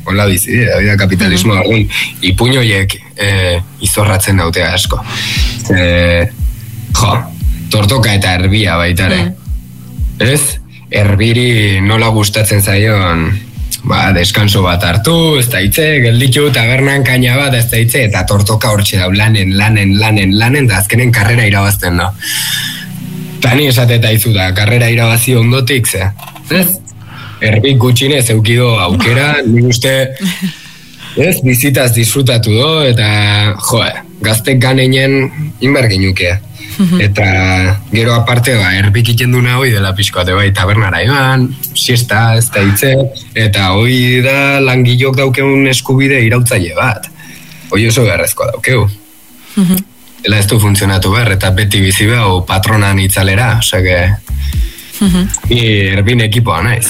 hola bizi, da kapitalismo egun, ipuñoiek izorratzen dautea asko. Tortoka eta erbia baitare. Ez? Erbiri nola gustatzen zaion, deskanso bat hartu, ez da hitze, gelditu, tabernan kaina bat, ez da hitze, eta tortoka hortxe dau, lanen, da azkenen karrera irabazten da. Tani esateta izu da, karrera irabazi ondotik, ze? Ez? Erbik gutxinez eukido aukera, nik uste, ez, bizitaz disfrutatu do, eta, gaztek ganeinen inberginukea. Eta gero aparte erbik ikenduna hoi dela pixkoate bai tabernara iban, siesta, ez da hitze, eta hoi da langilok daukeun eskubide irautzaile bat. Hoi oso beharrezkoa daukeu. Ela ez du funtzionatu behar, eta beti bizi behau patronan itzalera, osake ni erbin ekipoa naiz.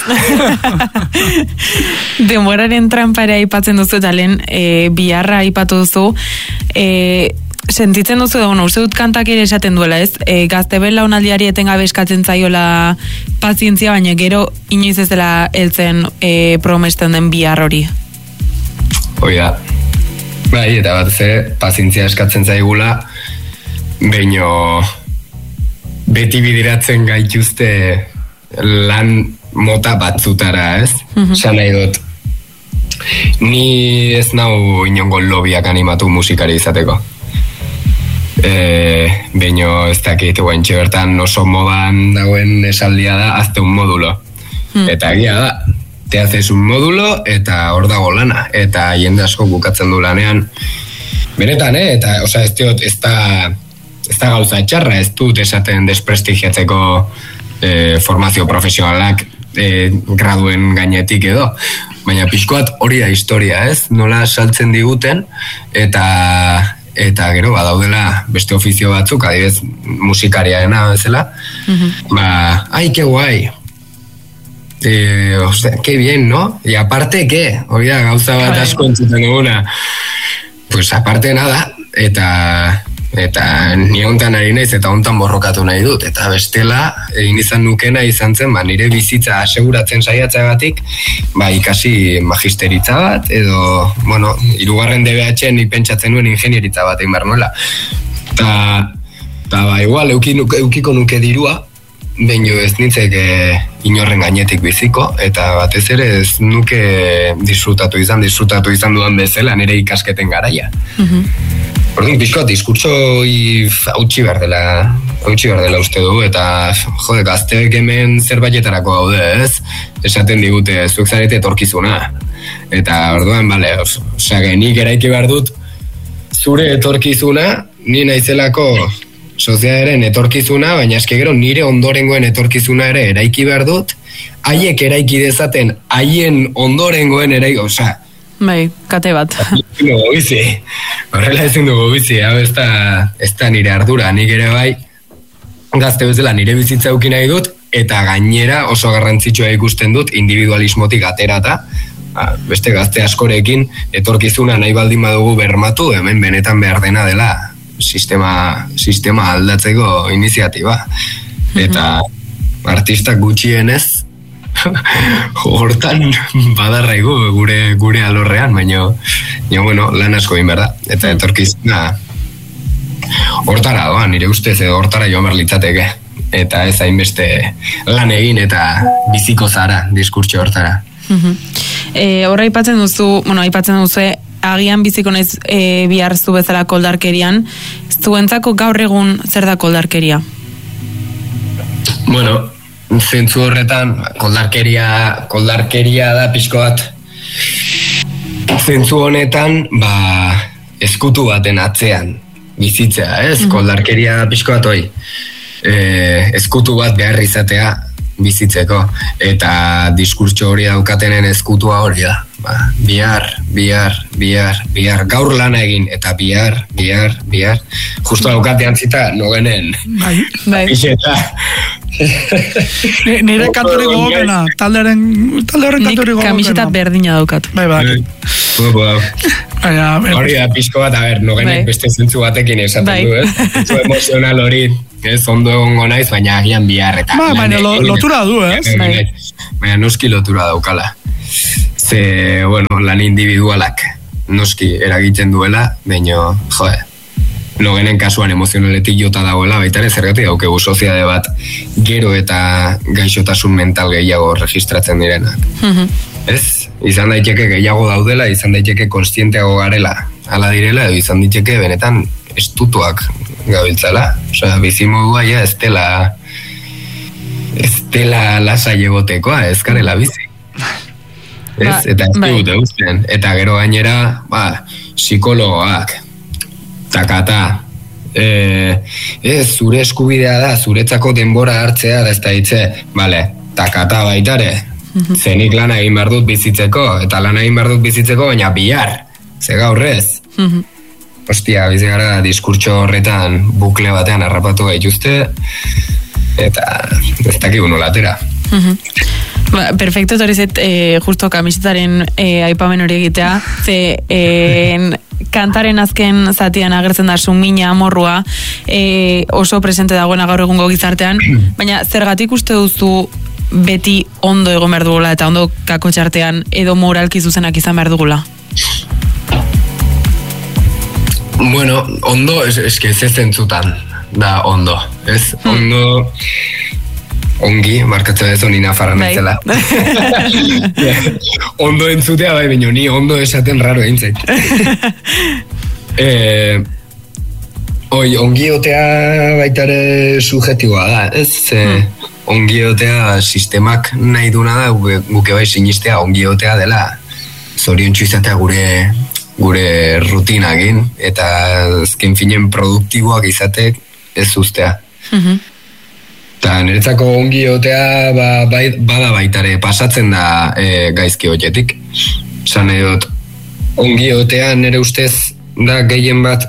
Denboraren trampara aipatzen duzu eta lehen biharra aipatu duzu, sentitzen duzu da, uste dut kantak ere esaten duela, ez? Gazte belaunaldiari etengabe eskatzen zaiola pazientzia, baina gero inoiz ez dela heltzen promesten den bihar hori. Hoi da. Bai, eta bat ze, pazientzia eskatzen zaigula, baino beti bideratzen gaituzte lan mota batzutara, ez? Esan nahi dut. Ni ez nau inongo lobiak animatu musikari izateko. Baino ez dakit guaintxe bertan oso modan dagoen esaldia da hazte un módulo. Eta egia da, te haces un módulo eta hor dago lana, eta jende asko bukatzen du lanean benetan, eta osea ez da gauza txarra, ez dut esaten desprestigiatzeko formazio profesionalak graduen gainetik edo, baina pixkoat hori da historia, ez? Nola saltzen diguten eta gero badaudela beste ofizio batzuk, adibidez musikariarena bezala, ai, que guai, que bien, ¿no? Y aparte, ¿qué? Hori da gauza bat asko entzuten duguna. Pues aparte nada, eta ni hontan ari naiz eta hontan borrokatu nahi dut, eta bestela egin izan nukena izan zen, nire bizitza aseguratzen saiatzeagatik, ikasi magisteritza bat, edo, 3. DBH-en nik pentsatzen nuen ingenieritza bat egin behar nuela. Eta igual, eukiko nuke dirua, baino ez nintzek inorren gainetik biziko, eta batez ere ez nuke disfrutatu izan dudan bezala nire ikasketen garaia. Orduan, pixko, diskurtsoi hautsi behar dela uste du, eta gazteek hemen zerbaitetarako gaude, ez? Esaten digute, zuek zarete etorkizuna. Eta orduan, nik eraiki behar dut, zure etorkizuna, ni naizelako sozialaren etorkizuna, baina eske gero nire ondorengoen etorkizuna ere eraiki behar dut, haiek eraiki dezaten, haien ondorengoen eraiki, bai, kate bat. Horrela ezin dugu bizi, hau ez da nire ardura, nik ere bai, gazte bezala nire bizitza eukin nahi dut, eta gainera oso garrantzitsua ikusten dut individualismotik aterata, beste gazte askorekin etorkizuna nahi baldin badugu bermatu, hemen benetan behar dena dela sistema aldatzeko iniziatiba. Eta artistak gutxienez hortan badarraigu gure alorrean, baina lan asko egin behar da, eta etorkizuna hortara doa, nire ustez edo hortara joan behar litzateke, eta ez hainbeste lan egin eta biziko zara diskurtso hortara. Horra aipatzen duzu, agian biziko naiz bihar zu bezala koldarkerian, zuentzako gaur egun zer da koldarkeria? Zentzu horretan, koldarkeria da pixko bat. Zentzu honetan, eskutu baten atzean bizitzea, ez? Koldarkeria pixko bat hoi. Eskutu bat behar izatea bizitzeko. Eta diskurtso hori daukatenen eskutua hori da. Bihar, gaur lana egin, eta bihar. Justo daukatean zita, nogenen. Bai. Ixeta. Nire kanturi gogokena, talde horren kanturi gogokena. Nik kamiseta berdina daukat. Bai. Hori da, pixko bat, nogenek beste zentzu batekin esaten du, ez? Zentzu emozional hori, ez, ondo egongo naiz, baina agian bihar eta... Baina lotura du, ez? Baina noski lotura daukala. Ze, bueno, lan individualak noski eragiten duela, baina, Logenen kasuan emozionaletik jota dagoela, baita ere zergatik daukegu soziade bat gero eta gaixotasun mental gehiago registratzen direnak. Ez? Izan daiteke gehiago daudela, izan daiteke konstienteago garela, hala direla, edo izan daiteke benetan estutuak gabiltzala. Osea, bizimodua ja ez dela lasai egotekoa, ez garela bizi. Ez? Eta ez dute guztien. Eta gero gainera, psikologoak, takata, zure eskubidea da, zuretzako denbora hartzea da ez da hitze, takata baitare, zenik lana egin behar dut bizitzeko, eta lana egin behar dut bizitzeko, baina bihar, ze gaurrez. Ostia, bizi gara diskurtso horretan bukle batean harrapatu gaituzte, eta ez dakigu nolatera. Perfecto, torizet, justo kamisetaren aipamen hori egitea, ze kantaren azken zatian agertzen da sumina, amorrua, oso presente dagoena gaur egungo gizartean, baina zergatik uste duzu beti ondo egon behar dugula eta ondo kakotxartean edo moralki zuzenak izan behar dugula? Bueno, ondo, eske ez zentzutan da ondo, ez? Ondo... Ongi, markatzen ez honi nafarra naizela. Ondo entzutea bai, baina ni ondo esaten raro egin zait. Ongi otea baitare subjetiboa da, ez? Ongi otea sistemak nahi duna da, guke bai sinistea ongi otea dela zoriontsu izatea gure rutinagin, eta azken finen produktiboak izatek ez uztea. Eta niretzako ongi otea bada baitare pasatzen da gaizki horietik. Zan edot, ongi otea nire ustez da gehien bat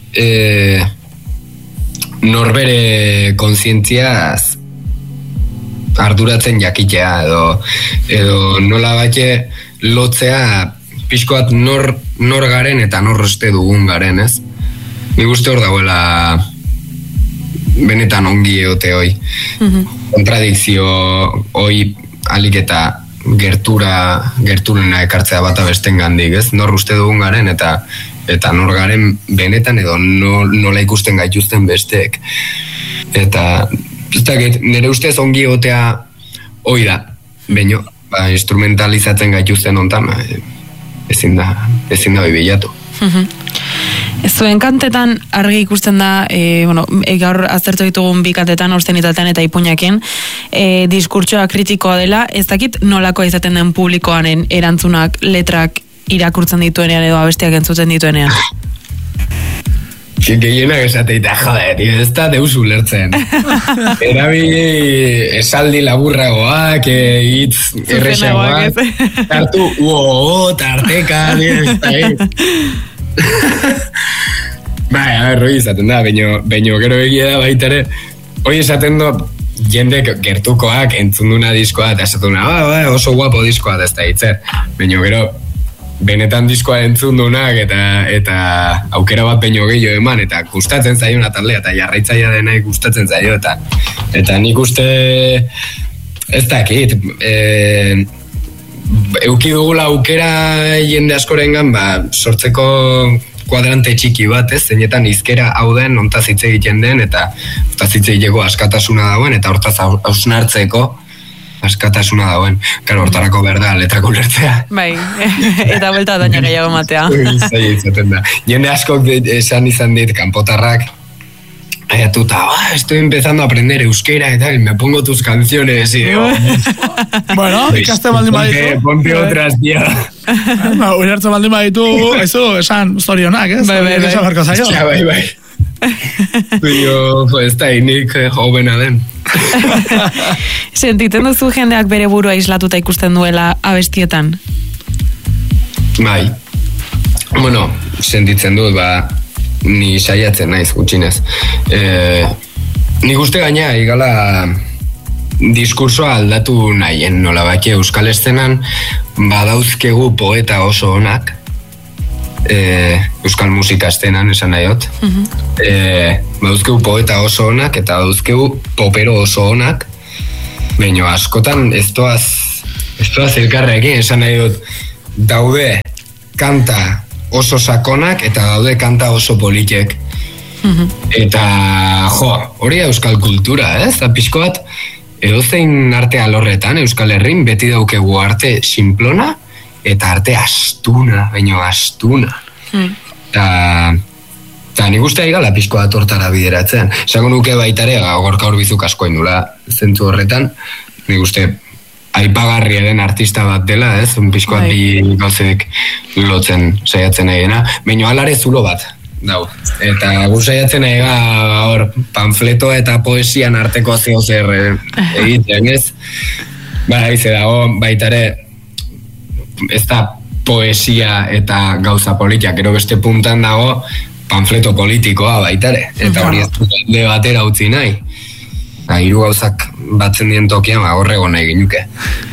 norbere kontzientziaz arduratzen jakitea edo nola bate lotzea pixkoat nor garen eta nor uste dugun garen, ez? Nik uste hor dagoela benetan ongi egote hoi. Kontradikzio hoi alik eta gerturena ekartzea bata besten gandik, ez? Nor uste dugun garen eta nor garen benetan edo nola ikusten gaituzten besteek. Eta nire ustez ongi egotea hoi da, baino, instrumentalizatzen gaituzten ontan, ezin da bilatu. Zuen kantetan argi ikusten da, gaur aztertu ditugun bi kantetan, ostenitatean eta ipuñakin, diskurtsoa kritikoa dela, ez dakit nolako izaten den publikoaren erantzunak, letrak irakurtzen dituenean edo abestiak entzuten dituenean? Gehienak esateita, ez da deus ulertzen. Erabili esaldi laburragoak, hitz erresagoak, tartu, tarteka, roi izaten da, baino gero egia da baitare, hoi esaten do, jende gertukoak entzun duna diskoa, eta esaten duna, oso guapo diskoa da ez da hitzer, baino gero, benetan diskoa entzun dunak eta aukera bat baino gehiago eman, eta gustatzen zaiona taldea, eta jarraitzaia dena gustatzen zaio, eta nik uste ez dakit, euki dugula aukera jende askorengan, sortzeko kuadrante txiki bat, ez? Zeinetan izkera hau den, ontaz hitz egiten den, eta hortaz hitz egiteko askatasuna dagoen, eta hortaz hausnartzeko askatasuna dagoen. Karo, hortarako berda, letrako ulertzea. Bai, eta buelta daina gehiago matea. Jende askok esan izan dit, kanpotarrak, estoy empezando a aprender euskera y tal, me pongo tus canciones y digo... Bueno, ikaste baldin baditu. Ponte otras, tío. Ulertzen baldin baditu, eso, esan zorionak, ez? Bai. Ez da inik jovena den. Sentiten duzu jendeak bere burua islatuta ikusten duela abestietan? Bai. Bueno, sentitzen dut, ni saiatzen naiz gutxinez. Nik uste gaina igala diskursoa aldatu nahien, nola baki euskal eszenan badauzkegu poeta oso onak, euskal musika eszenan esan nahiot, badauzkegu poeta oso onak eta badauzkegu popero oso onak, baina askotan ez doaz elkarrekin esan nahiot daude kanta oso sakonak eta daude kanta oso politek. Eta, hori da euskal kultura, ez? Pixko bat, edozein arte alorretan, Euskal Herrin, beti daukegu arte simplona eta arte astuna, baino astuna. Eta nik uste aigala pixko bat hortara bideratzen. Esango nuke baitare, Gorka Urbizuk asko indula zentzu horretan, nik uste aipagarria den artista bat dela, ez? Un pixko bat bi gauzek lotzen saiatzen egena, baino alare zulo bat dau. Eta gu saiatzen ega hor panfleto eta poesian arteko zeo zer egiten, ez? Ize dago baitare ez da poesia eta gauza politia, gero beste puntan dago panfleto politikoa baitare, eta hori ez dut batera utzi nahi. Hiru gauzak batzen dien tokian, horrego nahi ginuke.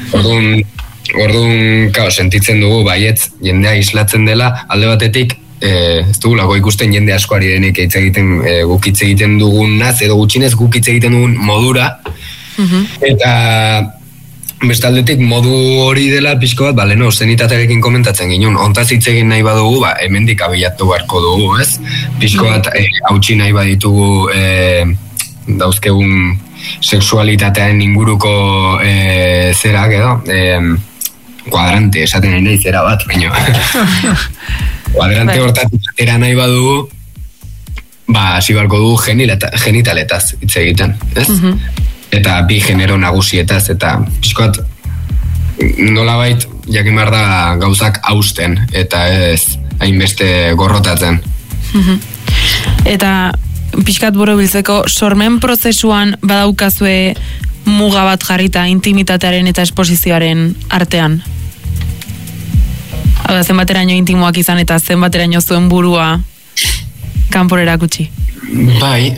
Orduan, sentitzen dugu baietz jendea islatzen dela, alde batetik ez dugulako ikusten jende askoari denik guk hitz egiten dugunaz, edo gutxinez guk hitz egiten dugun modura, eta bestaldetik modu hori dela pixko bat, leno, zenitatearekin komentatzen ginen, ontaz hitz egin nahi badugu, hemendik abilatu beharko dugu, ez? Pixko bat hautsi nahi baditugu dauzkegun sexualitatean inguruko zerak edo, kuadrante, esaten nahi zera bat, baino. Kuadrante hortatik atera nahi badugu, hasi beharko dugu genitaletaz hitz egiten, ez? Eta bi genero nagusietaz, eta pixkoat nolabait jakin behar da gauzak hausten, eta ez hainbeste gorrotatzen. Eta pixkat borobiltzeko, sormen prozesuan badaukazue muga bat jarrita intimitatearen eta esposizioaren artean? Hau da, zenbateraino intimoak izan eta zenbateraino zuen burua kanporera kutsi? Bai.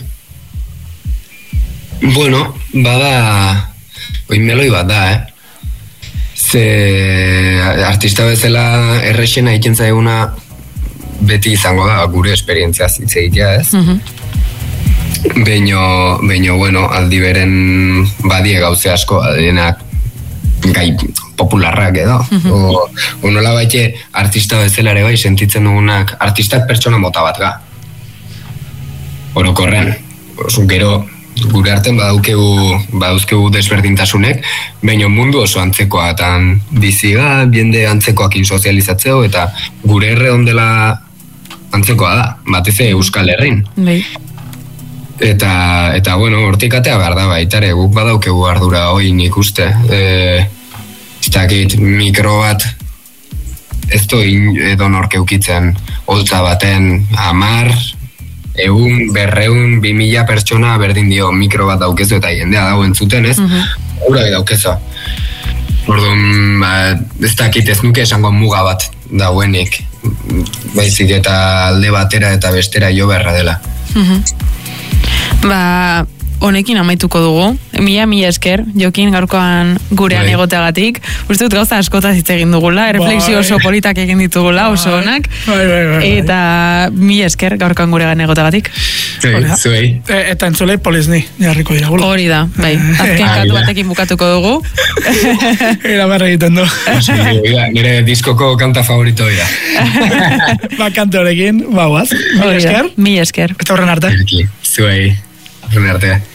Bueno, bada oinmeloi bat da, Ze artista bezala errexena egiten zaiguna beti izango da gure esperientziaz hitz egitea, ez? Beino, bueno, aldi beren badie gauze asko, adenak gai popularrak edo. O nola baite artista bezala ere bai sentitzen dugunak, artistak pertsona mota bat ga. Orokorren, gero gure arten badauzkegu desberdintasunek, baina mundu oso antzekoatan biziga, jende antzekoakin sozializatzeo, eta gure erredondela antzekoa da, batez Euskal Herrin. Eta bueno, hortik atea behar da baitare, guk badaukegu ardura hoi nik uste. Ez dakit, mikro bat ez doin edo norkeukitzen holtza baten 10, 100, 200, 2000 pertsona berdin dio mikro bat daukezu eta jendea dago entzuten, ez? Hura daukezu. Orduan, ez dakit ez nuke esango muga bat dauenik. Baizik eta alde batera eta bestera jo beharra dela. Honekin amaituko dugu. Mila esker, Jokin, gaurkoan gurean egoteagatik. Uste dut gauza askotaz hitz egin dugula, refleksio oso politak egin ditugula, oso onak. Eta mila esker gaurkoan gurean egoteagatik. Zuei. Eta entzulei polizni, jarriko dira gula. Hori da, bai. Azken kantu batekin bukatuko dugu. Era barra egiten du. Nire diskoko kanta favorito dira. Kante horrekin, guaz. Mila esker. Mila esker. Eta horren arte. Zuei. Horren arte.